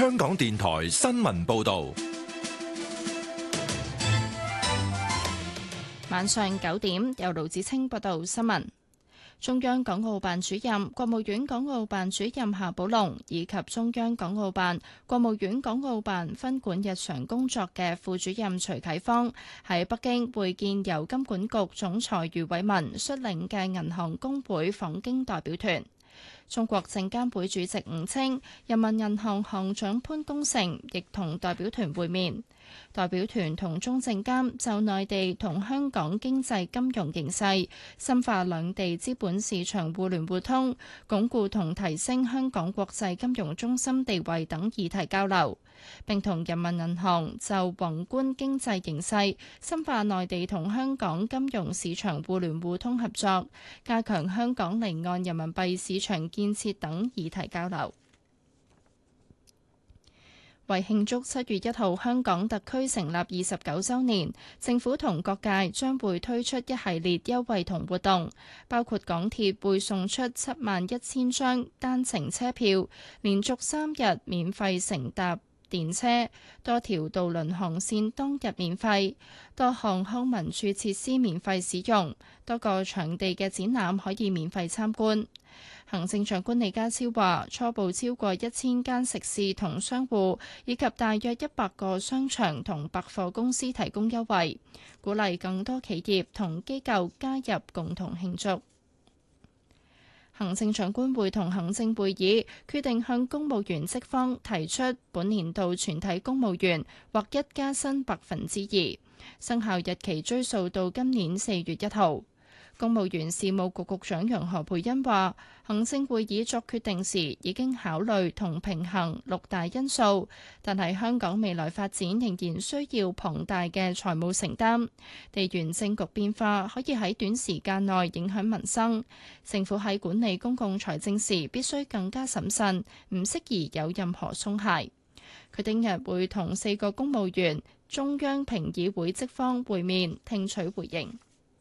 香港電台新聞報道。 晚上9點，由盧子清報道新聞。中央港澳辦主任、國務院港澳辦主任夏寶龍以及中央港澳辦、國務院港澳辦分管日常工作嘅副主任徐啟芳喺北京會見由金管局總裁余偉文率領嘅銀行公會訪京代表團。中國證監會主席吳清、人民銀行行長潘功勝亦同代表團會面。代表團同中證監就內地同香港經濟金融形勢、深化兩地資本市場互聯互通、鞏固同提升香港國際金融中心地位等議題交流，並同人民銀行就宏觀經濟形勢、深化內地同香港金融市場互聯互通合作、加強香港離岸人民幣市場建設等議題交流。為慶祝7月1號香港特區成立29週年，政府同各界將會推出一系列優惠同活動，包括港鐵會送出71000張單程車票，連續3日免費乘搭電車，多條渡輪航線當日免費，多項康文署設施免費使用，多個場地嘅展覽可以免費參觀。行政長官李家超話，初步超過1000間食肆同商戶，以及大約100個商場同百貨公司提供優惠，鼓勵更多企業同機構加入共同慶祝。行政長官會同行政會議決定向公務員職方提出本年度全體公務員劃一加薪2%，生效日期追溯到今年4月1號。公務員事務局局長楊何蓓茵話，行政會議作決定時已經考慮同平衡6大因素，但係香港未來發展仍然需要龐大嘅財務承擔，地緣政局變化可以喺短時間內影響民生，政府喺管理公共財政時必須更加審慎，唔適宜有任何鬆懈。佢聽日會同4個公務員中央評議會職方會面，聽取回應。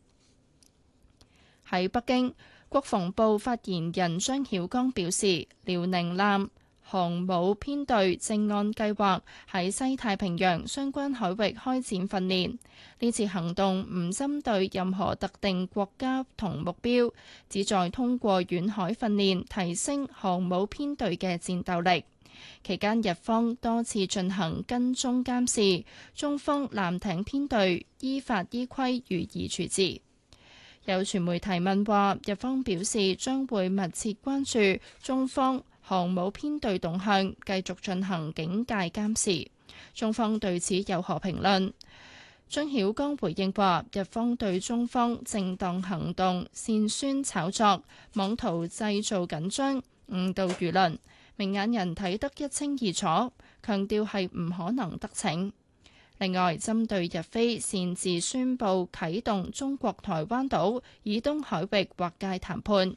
喺北京，國防部發言人張曉剛表示，遼寧艦航母編隊正按計劃喺西太平洋相關海域開展訓練。呢次行動唔針對任何特定國家同目標，旨在通過遠海訓練提升航母編隊嘅戰鬥力。期間，日方多次進行跟蹤監視，中方艦艇編隊依法依規予以處置。有傳媒提問話，日方表示將會密切關注中方航母編隊動向，繼續進行警戒監視。中方對此有何評論？張曉剛回應話，日方對中方正當行動煽宣炒作，妄圖製造緊張，誤導輿論，明眼人睇得一清二楚，強調係唔可能得逞。另外，針對日菲擅自宣布啟動中國台灣島以東海域劃界談判，